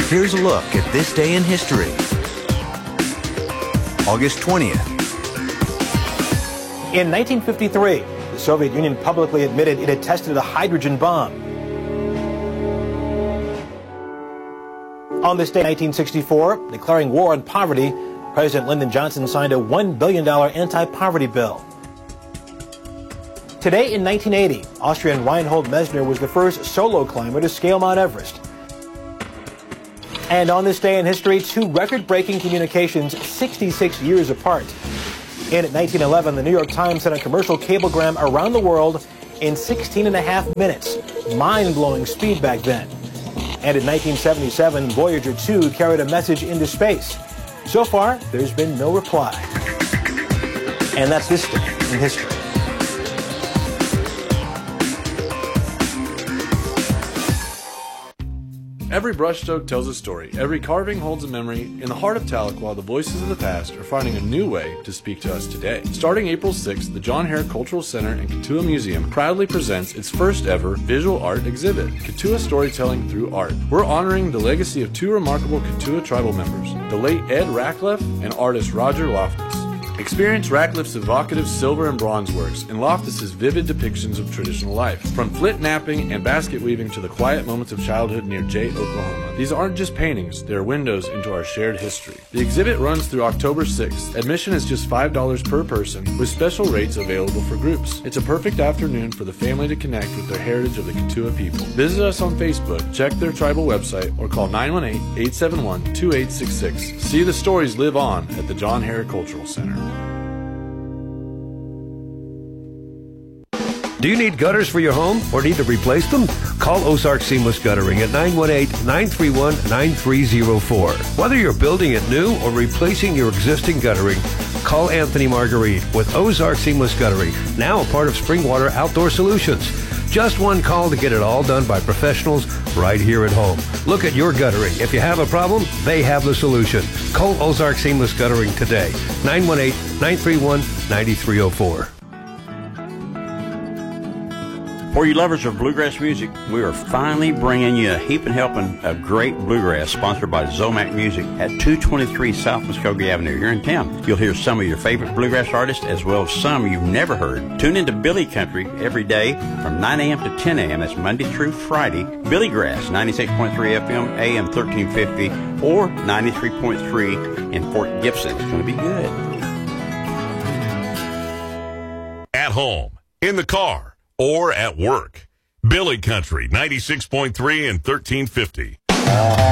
Here's a look at this day in history. August 20th. In 1953, the Soviet Union publicly admitted it had tested a hydrogen bomb. On this day, 1964, declaring war on poverty, President Lyndon Johnson signed a $1 billion anti-poverty bill. Today in 1980, Austrian Reinhold Messner was the first solo climber to scale Mount Everest. And on this day in history, two record-breaking communications 66 years apart. In 1911, the New York Times sent a commercial cablegram around the world in 16.5 minutes. Mind-blowing speed back then. And in 1977, Voyager 2 carried a message into space. So far, there's been no reply. And that's this day in history. Every brushstroke tells a story. Every carving holds a memory. In the heart of Tahlequah, the voices of the past are finding a new way to speak to us today. Starting April 6th, the John Hare Cultural Center and Cotulla Museum proudly presents its first ever visual art exhibit, Cotulla Storytelling Through Art. We're honoring the legacy of two remarkable Cotulla tribal members, the late Ed Ratcliffe and artist Roger Loftus. Experience Ratcliffe's evocative silver and bronze works and Loftus's vivid depictions of traditional life. From flint knapping and basket weaving to the quiet moments of childhood near Jay, Oklahoma. These aren't just paintings, they're windows into our shared history. The exhibit runs through October 6th. Admission is just $5 per person, with special rates available for groups. It's a perfect afternoon for the family to connect with the heritage of the Cotulla people. Visit us on Facebook, check their tribal website, or call 918-871-2866. See the stories live on at the John Hare Cultural Center. Do you need gutters for your home or need to replace them? Call Ozark Seamless Guttering at 918-931-9304. Whether you're building it new or replacing your existing guttering, call Anthony Marguerite with Ozark Seamless Guttering, now a part of Springwater Outdoor Solutions. Just one call to get it all done by professionals right here at home. Look at your guttering. If you have a problem, they have the solution. Call Ozark Seamless Guttering today, 918-931-9304. For you lovers of bluegrass music, we are finally bringing you a heaping helping of great bluegrass sponsored by Zomac Music at 223 South Muskogee Avenue here in town. You'll hear some of your favorite bluegrass artists as well as some you've never heard. Tune into Billy Country every day from 9 a.m. to 10 a.m. That's Monday through Friday. Billy Grass, 96.3 FM, AM 1350, or 93.3 in Fort Gibson. It's going to be good. At home, in the car, or at work. Billy Country, 96.3 and 1350.